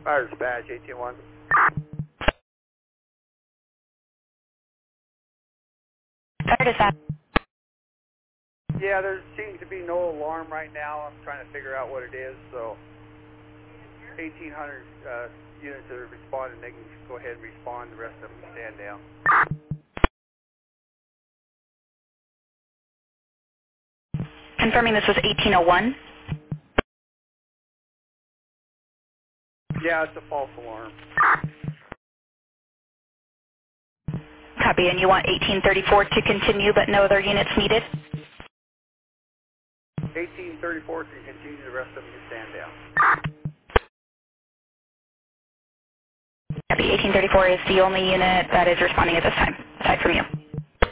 Fire dispatch, 18-1. Fire dispatch. Yeah, there seems to be no alarm right now. I'm trying to figure out what it is, so 1,800 units that are responding, they can go ahead and respond. The rest of them can stand down. Confirming this was 1801. Yeah, it's a false alarm. Copy, and you want 1834 to continue, but no other units needed? 1834 can continue. The rest of them can stand down. Copy, 1834 is the only unit that is responding at this time, aside from you.